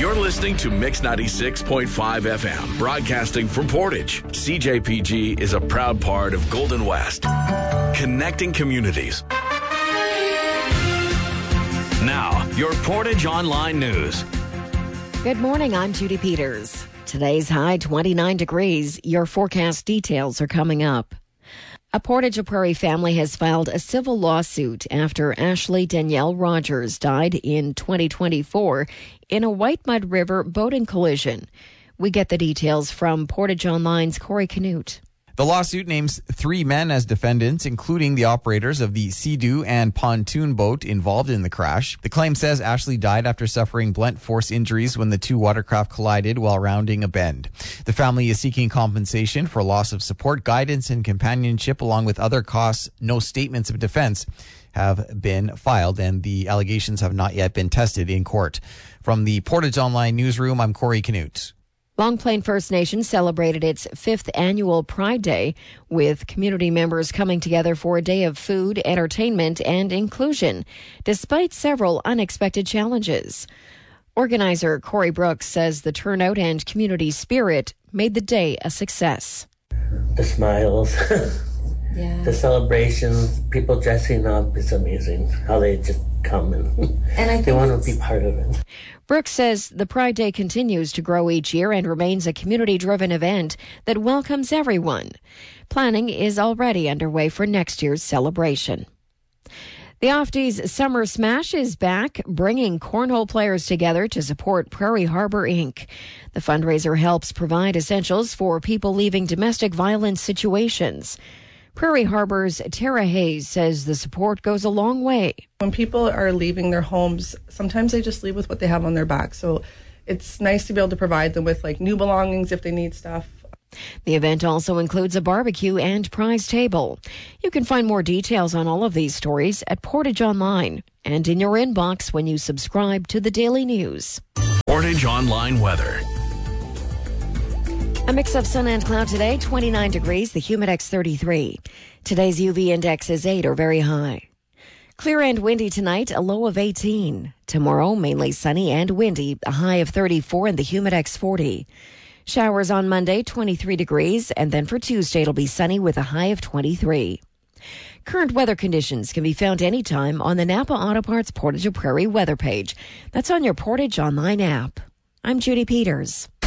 You're listening to Mix 96.5 FM, broadcasting from Portage. CJPG is a proud part of Golden West, connecting communities. Now, your Portage Online News. Good morning, I'm Judy Peters. Today's high 29 degrees. Your forecast details are coming up. A Portage Prairie family has filed a civil lawsuit after Ashley Danielle Rogers died in 2024 in a White Mud River boating collision. We get the details from Portage Online's Corey Canute. The lawsuit names 3 men as defendants, including the operators of the Sea-Doo and pontoon boat involved in the crash. The claim says Ashley died after suffering blunt force injuries when the 2 watercraft collided while rounding a bend. The family is seeking compensation for loss of support, guidance, and companionship, along with other costs. No statements of defense have been filed, and the allegations have not yet been tested in court. From the Portage Online newsroom, I'm Corey Canute. Long Plain First Nation celebrated its 5th annual Pride Day, with community members coming together for a day of food, entertainment, and inclusion, despite several unexpected challenges. Organizer Corey Brooks says the turnout and community spirit made the day a success. The smiles, the celebrations, people dressing up, it's amazing how they just come and they want to be part of it. Brooks says the Pride Day continues to grow each year and remains a community-driven event that welcomes everyone. Planning is already underway for next year's celebration. The Ofties Summer Smash is back, bringing cornhole players together to support Prairie Harbor Inc. The fundraiser helps provide essentials for people leaving domestic violence situations. Prairie Harbor's Tara Hayes says the support goes a long way. When people are leaving their homes, sometimes they just leave with what they have on their back. So it's nice to be able to provide them with new belongings if they need stuff. The event also includes a barbecue and prize table. You can find more details on all of these stories at Portage Online and in your inbox when you subscribe to the Daily News. Portage Online weather. A mix of sun and cloud today, 29 degrees, the Humidex 33. Today's UV index is 8 or very high. Clear and windy tonight, a low of 18. Tomorrow, mainly sunny and windy, a high of 34 and the Humidex 40. Showers on Monday, 23 degrees, and then for Tuesday it'll be sunny with a high of 23. Current weather conditions can be found anytime on the Napa Auto Parts Portage Prairie weather page. That's on your Portage Online app. I'm Judy Peters.